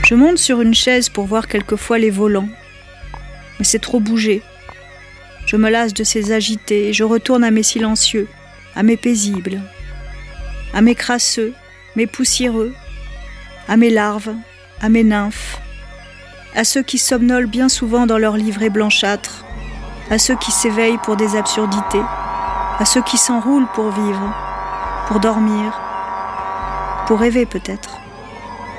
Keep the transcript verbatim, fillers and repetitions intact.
Je monte sur une chaise pour voir quelquefois les volants. Mais c'est trop bougé. Je me lasse de ces agités et je retourne à mes silencieux, à mes paisibles, à mes crasseux, mes poussiéreux, à mes larves, à mes nymphes, à ceux qui somnolent bien souvent dans leur livrée blanchâtre, à ceux qui s'éveillent pour des absurdités, à ceux qui s'enroulent pour vivre, pour dormir, pour rêver peut-être.